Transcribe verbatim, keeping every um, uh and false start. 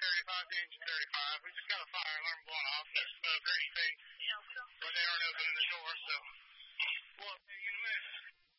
thirty-five to engine thirty-five. We just got a fire alarm going off. There's smoke or anything, but they aren't opening the door, so we'll see you in a minute.